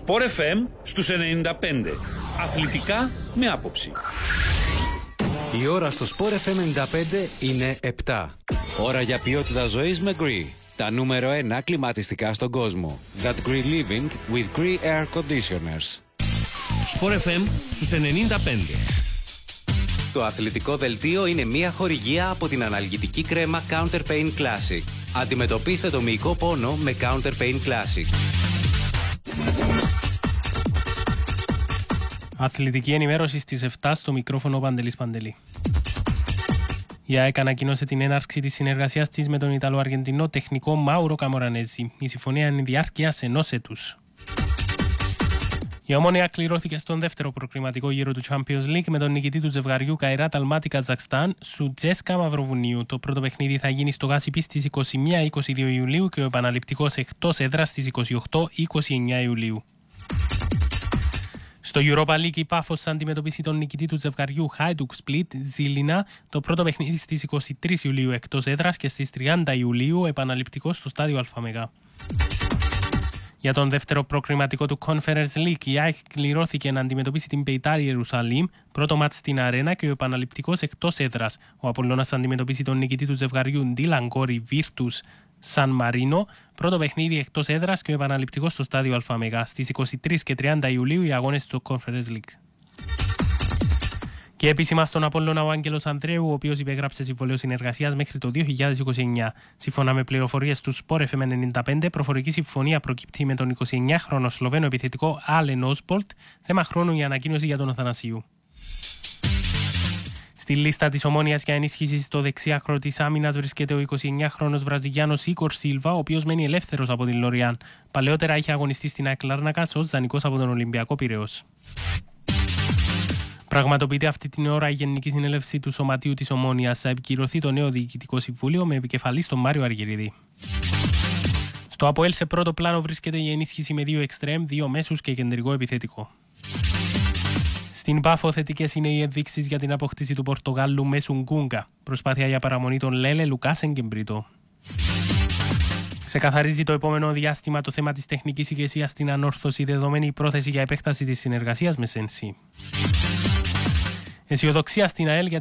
Sport FM στους 95. Αθλητικά με άποψη. Η ώρα στο Sport FM 95 είναι 7. Ώρα για ποιότητα ζωής με Gree. Τα νούμερο 1 κλιματιστικά στον κόσμο. That Gree Living with Gree Air Conditioners. Sport FM στους 95. Το αθλητικό δελτίο είναι μια χορηγία από την αναλγητική κρέμα Counter Pain Classic. Αντιμετωπίστε το μυϊκό πόνο με Counter Pain Classic. Αθλητική ενημέρωση στις 7 στο μικρόφωνο Παντελής Παντελή. Η ΑΕΚ ανακοίνωσε την έναρξη της συνεργασίας της με τον Ιταλο-Αργεντινό τεχνικό Μάουρο Καμορανέζη. Η συμφωνία είναι διάρκειας ενός έτους. Η Ομόνοια κληρώθηκε στον δεύτερο προκριματικό γύρο του Champions League με τον νικητή του ζευγαριού Καϊράτ Αλμάτι Καζακστάν, Σουτζέσκα Μαυροβουνίου. Το πρώτο παιχνίδι θα γίνει στο Γάσιπι στις 21-22 Ιουλίου και ο επαναληπτικός εκτός έδρας στις 28-29 Ιουλίου. Στο Europa League η Πάφος θα αντιμετωπίσει τον νικητή του ζευγαριού Hajduk Split Ζήλινα, το πρώτο παιχνίδι στις 23 Ιουλίου εκτός έδρας και στις 30 Ιουλίου επαναληπτικό στο στάδιο ΑΜΕΓΑ. Για τον δεύτερο προκριματικό του Conference League, η ΑΕΚ κληρώθηκε να αντιμετωπίσει την Πεϊτάρ Ιερουσαλήμ, πρώτο μάτς στην αρένα και ο επαναληπτικός εκτός έδρας. Ο Απολλώνας θα αντιμετωπίσει τον νικητή του ζευγαριού Ντίλαν Γκόρι Βίρτους Σαν Μαρίνο, πρώτο παιχνίδι εκτός έδρας και ο επαναληπτικός στο στάδιο ΑΜΕΓΑ. Στις 23 και 30 Ιουλίου οι αγώνες του Conference League. Και επίσημα στον Απόλλωνα ο Άγγελος Ανδρέου, ο οποίος υπέγραψε συμβόλαιο συνεργασίας μέχρι το 2029. Σύμφωνα με πληροφορίες του Sport FM 95, προφορική συμφωνία προκύπτει με τον 29χρονο Σλοβαίνο επιθετικό Άλεν Όσπολτ, θέμα χρόνου η ανακοίνωση για τον Αθανασίου. Στη λίστα της Ομόνοιας για ενίσχυση στο δεξιάκρο της άμυνας βρίσκεται ο 29χρονος Βραζιλιάνος Ίκορ Σίλβα, ο οποίος μένει ελεύθερος από την Λοριάν. Παλαιότερα είχε αγωνιστεί στην ΑΕΚ Λάρνακας ως δανεικός από τον Ολυμπιακό Πειραιώς. Πραγματοποιείται αυτή την ώρα η Γενική Συνέλευση του Σωματείου της Ομόνοιας. Θα επικυρωθεί το νέο Διοικητικό Συμβούλιο με επικεφαλή τον Μάριο Αργυρίδη. Στο ΑΠΟΕΛ σε πρώτο πλάνο βρίσκεται η ενίσχυση με 2 εξτρέμ, 2 μέσους και κεντρικό επιθετικό. Στην Πάφο θετικές είναι οι ενδείξεις για την απόκτηση του Πορτογάλου Μέσου Γκούγκα. Προσπάθεια για παραμονή των Λέλε, Λουκάσεν και Μπρίτο. Ξεκαθαρίζει το επόμενο διάστημα το θέμα της τεχνικής ηγεσίας στην ανόρθωση, δεδομένη η πρόθεση για επέκταση της συνεργασίας με Σένσι. Αισιοδοξία στην ΑΕΛ για